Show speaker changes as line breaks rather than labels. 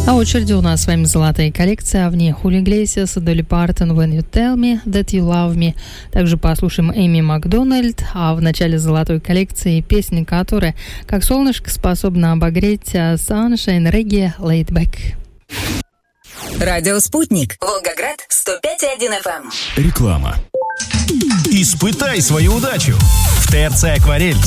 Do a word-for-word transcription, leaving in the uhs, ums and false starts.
На очереди у нас с вами золотая коллекция, а в ней Хули Иглесиас, Долли Партон, When You Tell Me That You Love Me. Также послушаем Эми Макдональд, а в начале золотой коллекции песни, которая, как солнышко, способна обогреть Sunshine Reggae Laid Back.
Радио «Спутник». Волгоград, сто пять и один эф эм.
Реклама. Испытай свою удачу. В ТРЦ «Акварель»